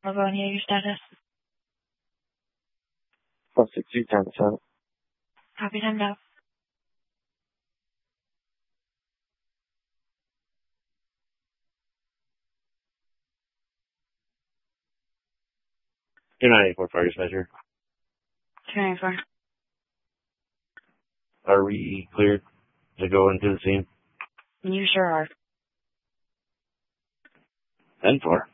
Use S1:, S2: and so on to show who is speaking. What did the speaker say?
S1: Livonia, your status.
S2: Plus 6210.
S1: Copy, timed out.
S3: Two 984 Fargus measure.
S1: 294.
S3: Are we cleared to go into the scene?
S1: You sure are.
S3: 10-4.